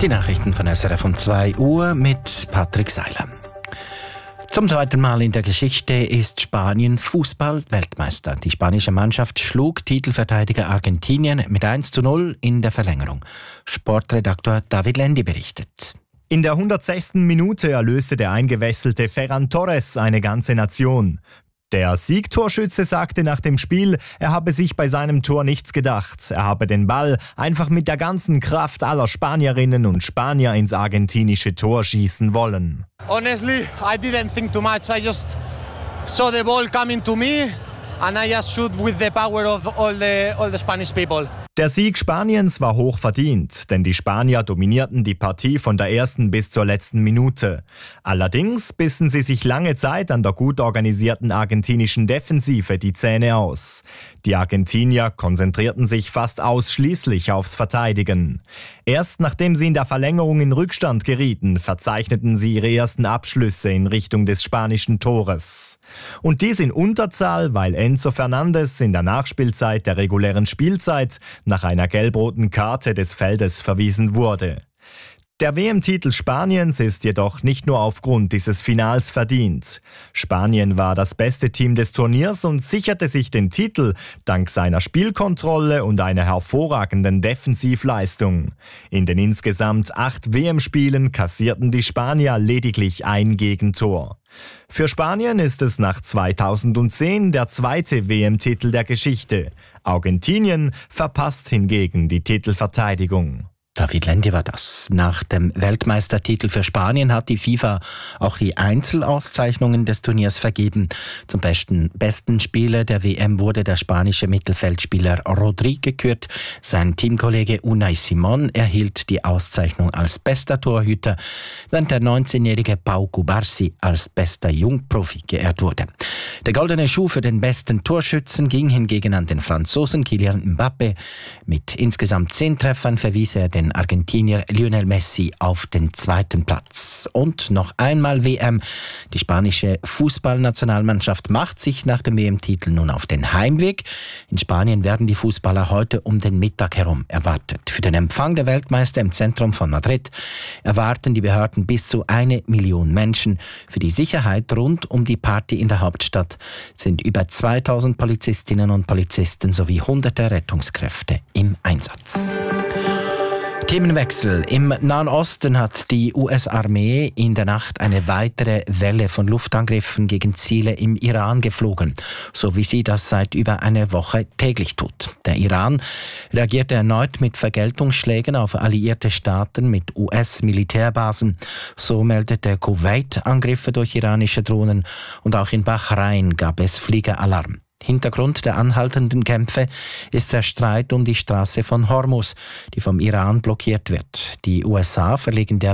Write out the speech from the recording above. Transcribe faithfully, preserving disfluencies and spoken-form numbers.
Die Nachrichten von S R F um zwei Uhr mit Patrick Seiler. Zum zweiten Mal in der Geschichte ist Spanien Fußball-Weltmeister. Die spanische Mannschaft schlug Titelverteidiger Argentinien mit eins zu null in der Verlängerung. Sportredaktor David Lendi berichtet. In der hundertsechsten Minute erlöste der eingewechselte Ferran Torres eine ganze Nation. Der Siegtorschütze sagte nach dem Spiel, er habe sich bei seinem Tor nichts gedacht. Er habe den Ball einfach mit der ganzen Kraft aller Spanierinnen und Spanier ins argentinische Tor schießen wollen. Honestly, I didn't think too much. I just saw the ball coming to me and I just shoot with the power of all the all the Spanish people. Der Sieg Spaniens war hoch verdient, denn die Spanier dominierten die Partie von der ersten bis zur letzten Minute. Allerdings bissen sie sich lange Zeit an der gut organisierten argentinischen Defensive die Zähne aus. Die Argentinier konzentrierten sich fast ausschließlich aufs Verteidigen. Erst nachdem sie in der Verlängerung in Rückstand gerieten, verzeichneten sie ihre ersten Abschlüsse in Richtung des spanischen Tores. Und dies in Unterzahl, weil Enzo Fernandez in der Nachspielzeit der regulären Spielzeit nach einer gelb-roten Karte des Feldes verwiesen wurde. Der W M-Titel Spaniens ist jedoch nicht nur aufgrund dieses Finals verdient. Spanien war das beste Team des Turniers und sicherte sich den Titel dank seiner Spielkontrolle und einer hervorragenden Defensivleistung. In den insgesamt acht W M-Spielen kassierten die Spanier lediglich ein Gegentor. Für Spanien ist es nach zweitausendzehn der zweite W M-Titel der Geschichte. Argentinien verpasst hingegen die Titelverteidigung. David Lendi war das. Nach dem Weltmeistertitel für Spanien hat die FIFA auch die Einzelauszeichnungen des Turniers vergeben. Zum besten, besten Spieler der W M wurde der spanische Mittelfeldspieler Rodri gekürt. Sein Teamkollege Unai Simón erhielt die Auszeichnung als bester Torhüter, während der neunzehnjährige Pau Cubarsí als bester Jungprofi geehrt wurde. Der goldene Schuh für den besten Torschützen ging hingegen an den Franzosen Kylian Mbappé. Mit insgesamt zehn Treffern verwies er den Argentinier Lionel Messi auf den zweiten Platz. Und noch einmal W M. Die spanische Fußballnationalmannschaft macht sich nach dem W M-Titel nun auf den Heimweg. In Spanien werden die Fußballer heute um den Mittag herum erwartet. Für den Empfang der Weltmeister im Zentrum von Madrid erwarten die Behörden bis zu eine Million Menschen. Für die Sicherheit rund um die Party in der Hauptstadt sind über zweitausend Polizistinnen und Polizisten sowie hunderte Rettungskräfte im Einsatz. Themenwechsel. Im Nahen Osten hat die U S-Armee in der Nacht eine weitere Welle von Luftangriffen gegen Ziele im Iran geflogen, so wie sie das seit über einer Woche täglich tut. Der Iran reagierte erneut mit Vergeltungsschlägen auf alliierte Staaten mit U S-Militärbasen. So meldete Kuwait Angriffe durch iranische Drohnen und auch in Bahrain gab es Fliegeralarm. Hintergrund der anhaltenden Kämpfe ist der Streit um die Straße von Hormuz, die vom Iran blockiert wird. Die U S A verlegen der